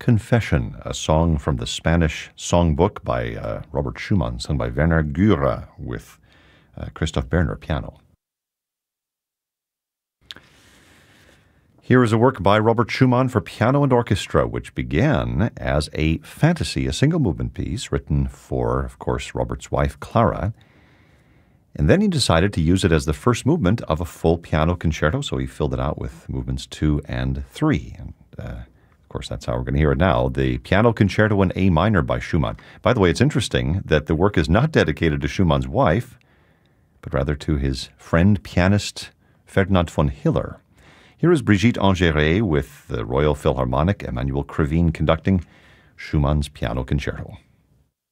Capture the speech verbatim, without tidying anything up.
Confession, a song from the Spanish songbook by uh, Robert Schumann, sung by Werner Gürer with uh, Christoph Berner piano. Here is a work by Robert Schumann for piano and orchestra, which began as a fantasy, a single-movement piece written for, of course, Robert's wife, Clara. And then he decided to use it as the first movement of a full piano concerto, so he filled it out with movements two and three. And, uh, of course, that's how we're going to hear it now, the Piano Concerto in A minor by Schumann. By the way, it's interesting that the work is not dedicated to Schumann's wife, but rather to his friend pianist Ferdinand von Hiller. Here is Brigitte Ingeret with the Royal Philharmonic, Emmanuel Krivine conducting Schumann's Piano Concerto.